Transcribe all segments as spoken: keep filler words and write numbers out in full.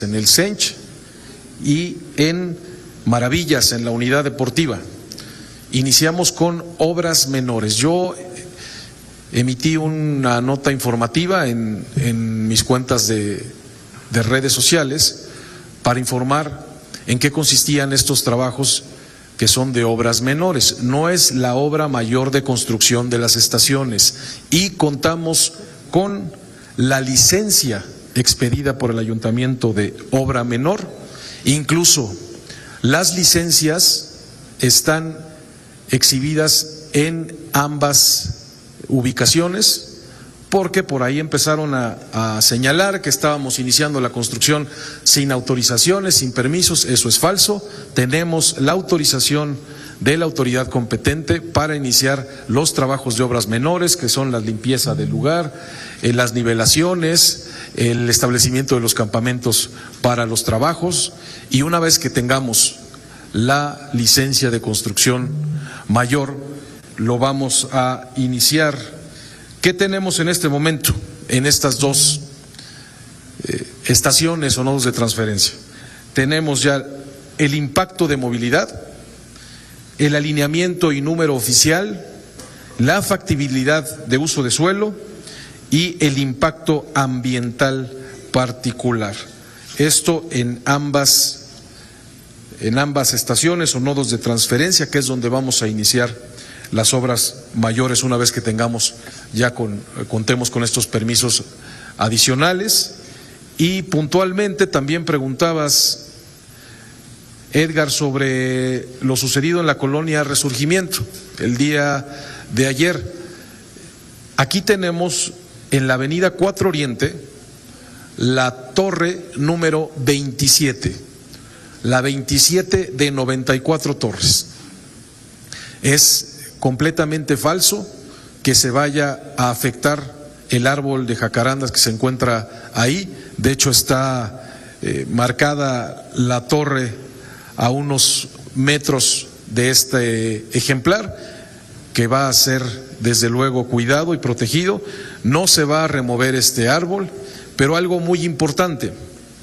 en el Sench y en Maravillas, en la unidad deportiva. Iniciamos con obras menores. Yo emití una nota informativa en, en mis cuentas de, de redes sociales para informar en qué consistían estos trabajos que son de obras menores. No es la obra mayor de construcción de las estaciones y contamos con la licencia expedida por el Ayuntamiento de obra menor. Incluso las licencias están exhibidas en ambas ubicaciones, porque por ahí empezaron a, a señalar que estábamos iniciando la construcción sin autorizaciones, sin permisos. Eso es falso. Tenemos la autorización de la autoridad competente para iniciar los trabajos de obras menores, que son la limpieza del lugar, eh, las nivelaciones, el establecimiento de los campamentos para los trabajos, y una vez que tengamos la licencia de construcción mayor, lo vamos a iniciar. ¿Qué tenemos en este momento en estas dos eh, estaciones o nodos de transferencia? Tenemos ya el impacto de movilidad, el alineamiento y número oficial, la factibilidad de uso de suelo y el impacto ambiental particular. Esto en ambas en ambas estaciones o nodos de transferencia, que es donde vamos a iniciar las obras mayores una vez que tengamos ya con, contemos con estos permisos adicionales. Y puntualmente también preguntabas, Edgar, sobre lo sucedido en la colonia Resurgimiento el día de ayer. Aquí tenemos en la avenida Cuatro Oriente la torre número veintisiete, la veintisiete de noventa y cuatro torres. Es completamente falso que se vaya a afectar el árbol de jacarandas que se encuentra ahí. De hecho, está eh, marcada la torre a unos metros de este ejemplar, que va a ser desde luego cuidado y protegido. No se va a remover este árbol, pero algo muy importante: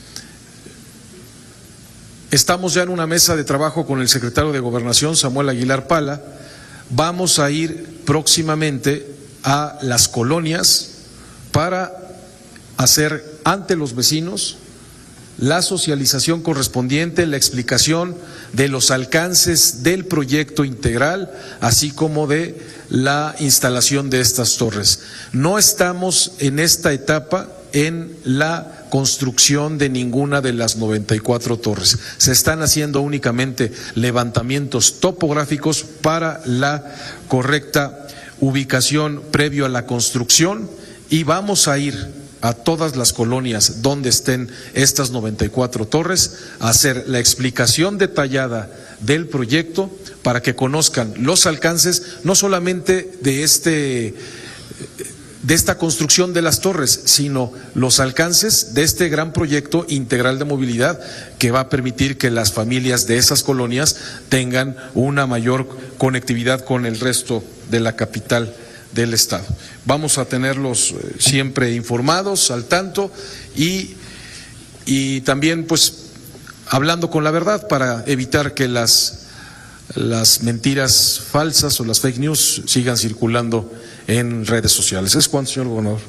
estamos ya en una mesa de trabajo con el secretario de Gobernación, Samuel Aguilar Pala. Vamos a ir próximamente a las colonias para hacer ante los vecinos la socialización correspondiente, la explicación de los alcances del proyecto integral, así como de la instalación de estas torres. No estamos en esta etapa en la construcción de ninguna de las noventa y cuatro torres. Se están haciendo únicamente levantamientos topográficos para la correcta ubicación previo a la construcción, y vamos a ir a todas las colonias donde estén estas noventa y cuatro torres a hacer la explicación detallada del proyecto para que conozcan los alcances, no solamente de este de esta construcción de las torres, sino los alcances de este gran proyecto integral de movilidad que va a permitir que las familias de esas colonias tengan una mayor conectividad con el resto de la capital del estado. Vamos a tenerlos siempre informados, al tanto, y, y también pues hablando con la verdad para evitar que las, las mentiras falsas o las fake news sigan circulando en redes sociales. ¿Es cuánto, señor gobernador?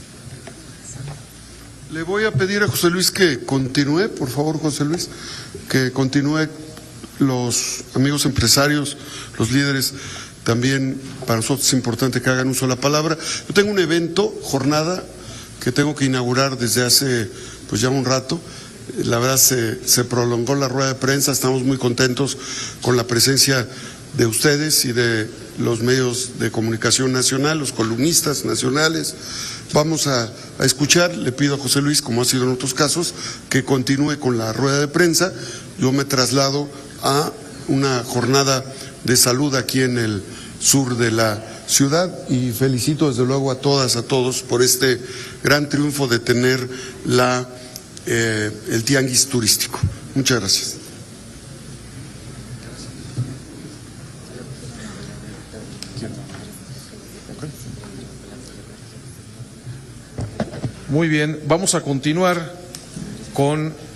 Le voy a pedir a José Luis que continúe, por favor, José Luis, que continúe. Los amigos empresarios, los líderes, también para nosotros es importante que hagan uso de la palabra. Yo tengo un evento, jornada, que tengo que inaugurar desde hace pues ya un rato. La verdad se, se prolongó la rueda de prensa, estamos muy contentos con la presencia de ustedes y de los medios de comunicación nacional, los columnistas nacionales. Vamos a, a escuchar. Le pido a José Luis, como ha sido en otros casos, que continúe con la rueda de prensa. Yo me traslado a una jornada de salud aquí en el sur de la ciudad y felicito desde luego a todas, a todos por este gran triunfo de tener la, eh, el tianguis turístico. Muchas gracias. Muy bien, vamos a continuar con